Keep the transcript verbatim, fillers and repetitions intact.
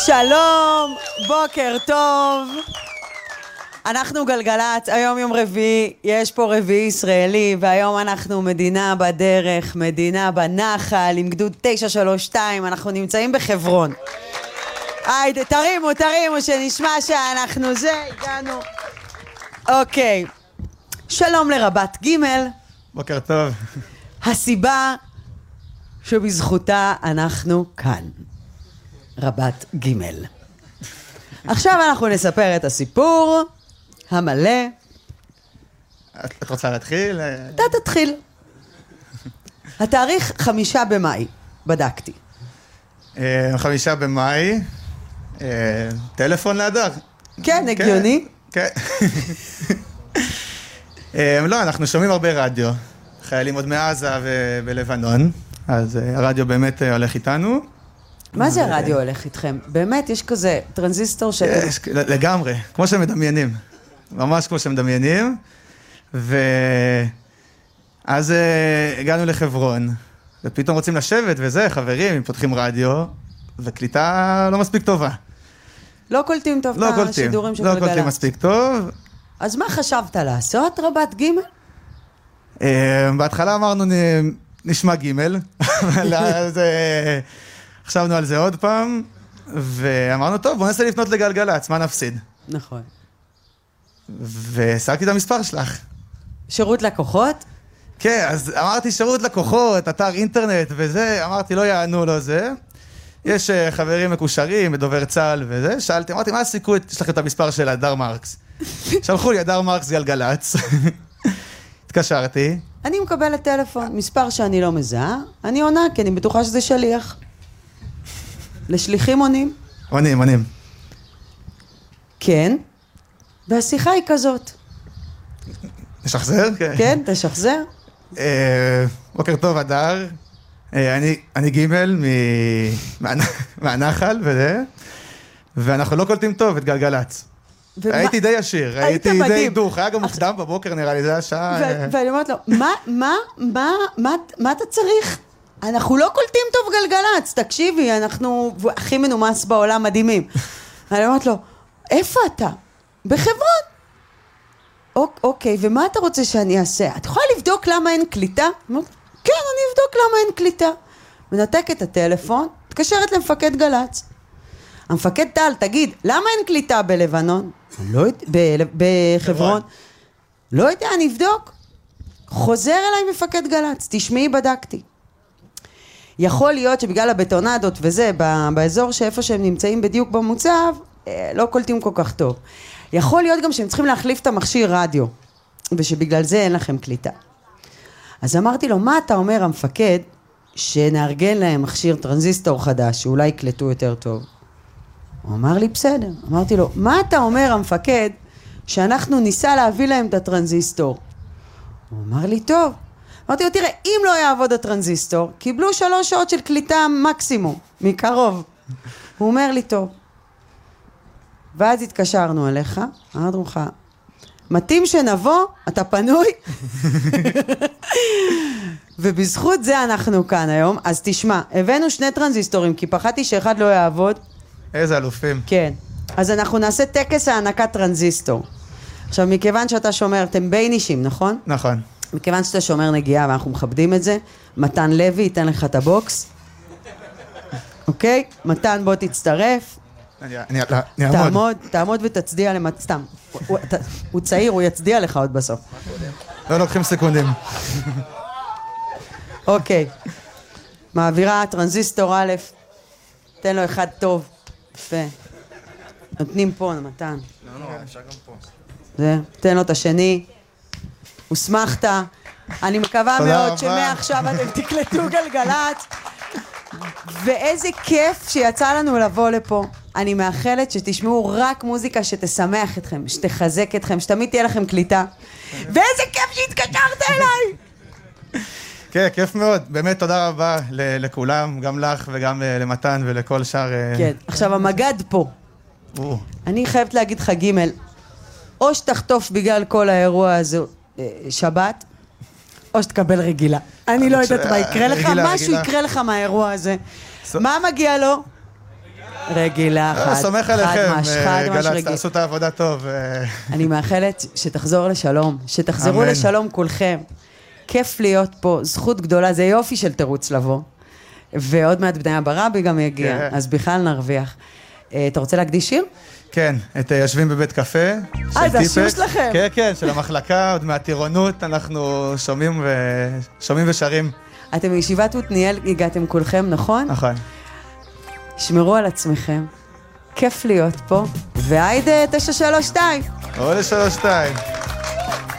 שלום, בוקר טוב. אנחנו גלגלת, היום יום רביעי, יש פה רביעי ישראלי, והיום אנחנו מדינה בדרך, מדינה בנחל, עם גדוד תשע שלוש שתיים, אנחנו נמצאים בחברון. היידה, תרימו, תרימו, שנשמע שאנחנו זה, הגענו. אוקיי, שלום לרבת ג'. בוקר טוב. הסיבה שבזכותה אנחנו כאן. רבת ג'. עכשיו אנחנו נספר את הסיפור המלא. את רוצה להתחיל? אתה תתחיל. התאריך חמישה במאי, בדקתי. חמישה במאי, טלפון להדר. כן, הגיוני. כן. לא, אנחנו שומעים הרבה רדיו. חיילים עוד מעזה ובלבנון, אז הרדיו באמת הולך איתנו. מה זה הרדיו הולך איתכם? באמת, יש כזה טרנזיסטור של... יש, לגמרי, כמו שמדמיינים. ממש כמו שמדמיינים. ואז הגענו לחברון, ופתאום רוצים לשבת וזה, חברים, פותחים רדיו, וקליטה לא מספיק טובה. לא קולטים טוב לא את קולטים, השידורים של לא גלגלצ. קולטים מספיק טוב. אז מה חשבת לעשות, רבת ג'? בהתחלה אמרנו נשמע ג', אבל אז חשבנו על זה עוד פעם, ואמרנו, טוב, בוא ננסה לפנות לגלגלצ, מה נפסיד? נכון. והשגתי את המספר שלך. שירות לקוחות? כן, אז אמרתי שירות לקוחות, אתר אינטרנט וזה, אמרתי, לא יענו לו זה. יש חברים מקושרים, מדובר צה"ל וזה, שאלתי, אמרתי, מה הסיכוי, יש לכם את המספר של הדר מרקס? שלחו לי, הדר מרקס גלגלצ. התקשרתי. אני מקבלת טלפון, מספר שאני לא מזהה, אני עונה, כי אני בטוחה שזה שליח. לשליחים עונים? עונים, עונים. כן, והשיחה היא כזאת. תשחזר? כן. כן, תשחזר. בוקר טוב, הדר. אני ג' מהנחל וזה, ואנחנו לא קולטים טוב את גלגלצ. הייתי די ישיר, הייתי די דוך, היה גם מוקדם בבוקר נראה לי, זה השעה... ואני אומרת לו, מה, מה, מה, מה אתה צריך? אנחנו לא קולטים טוב גלגלצ, תקשיבי, אנחנו הכי מנומס בעולם, מדהימים. אני אומרת לו, איפה אתה? בחברון. אוקיי, ומה אתה רוצה שאני אעשה? את יכולה לבדוק למה אין קליטה? כן, אני אבדוק למה אין קליטה. מנתק את הטלפון, מתקשרת למפקד גלץ. המפקד טל, תגיד, למה אין קליטה בלבנון? לא יודע, בחברון. לא יודע, אני אבדוק. חוזר אליי מפקד גלץ, תשמעי, בדקתי. יכול להיות שבגלל הבטונדות וזה, באזור שאיפה שהם נמצאים בדיוק במוצב, לא קולטים כל כך טוב. יכול להיות גם שהם צריכים להחליף את המכשיר רדיו, ושבגלל זה אין לכם קליטה. אז אמרתי לו, מה אתה אומר המפקד, שנארגן להם מכשיר טרנזיסטור חדש, שאולי יקלטו יותר טוב? הוא אמר לי, בסדר. אמרתי לו, מה אתה אומר המפקד, שאנחנו ניסה להביא להם את הטרנזיסטור? הוא אמר לי, טוב. אמרתי לו, תראה, אם לא יעבוד הטרנזיסטור, קיבלו שלוש שעות של קליטה מקסימום, מקרוב. הוא אומר לי, טוב. ואז התקשרנו אליך, אמרנו לך, מתאים שנבוא, אתה פנוי? ובזכות זה אנחנו כאן היום. אז תשמע, הבאנו שני טרנזיסטורים, כי פחדתי שאחד לא יעבוד. איזה אלופים. כן. אז אנחנו נעשה טקס הענקת טרנזיסטור. עכשיו, מכיוון שאתה שומר, אתם ביינישים, נכון? נכון. מכיוון שאתה שומר נגיעה ואנחנו מכבדים את זה, מתן לוי ייתן לך את הבוקס. אוקיי? מתן, בוא תצטרף. אני אעמוד. תעמוד, תעמוד ותצדיע למת... סתם. הוא צעיר, הוא יצדיע לך עוד בסוף. לא לוקחים סקונדים. אוקיי. מעבירה, טרנזיסטור א', תן לו אחד טוב. יפה. נותנים פה, מתן. לא, לא, אפשר גם פה. זה, תן לו את השני. הוסמכת. אני מקווה מאוד שמעכשיו אתם תקלטו גלגלצ. ואיזה כיף שיצא לנו לבוא לפה. אני מאחלת שתשמעו רק מוזיקה שתשמח אתכם, שתחזק אתכם, שתמיד תהיה לכם קליטה. ואיזה כיף שהתקשרת אליי! כן, כיף מאוד. באמת תודה רבה לכולם, גם לך וגם למתן ולכל שאר... כן, עכשיו המגד פה. אני חייבת להגיד לך ג' או שתחטוף בגלל כל האירוע הזה שבת, או שתקבל רגילה. אני לא יודעת מה יקרה לך, משהו יקרה לך מהאירוע הזה. מה מגיע לו? רגילה, חד, סומך חד עליכם, מש, חד מש גל"צ, רגיל. תעשו את העבודה טוב. אני מאחלת שתחזור לשלום, שתחזרו אמן. לשלום כולכם. כיף להיות פה, זכות גדולה, זה יופי של תירוץ לבוא. ועוד מעט בני ברבי גם יגיע, כן. אז בכלל נרוויח. אה, אתה רוצה להקדיש שיר? כן, את אה, יושבים בבית קפה. של אה, זה השיר טיפקס. שלכם. כן, כן, של המחלקה, עוד מהטירונות, אנחנו שומעים ו... שומעים ושרים. אתם מישיבת עתניאל הגעתם כולכם, נכון? נכון. שמרו על עצמכם, כיף להיות פה, והיידה תשע שלוש שתיים. או לשלוש שתיים.